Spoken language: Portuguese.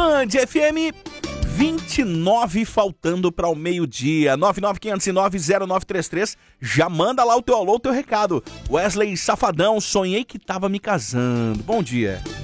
Band FM 29 faltando para o meio-dia. 995090933. Já manda lá o teu alô, o teu recado. Wesley Safadão, sonhei que tava me casando. Bom dia.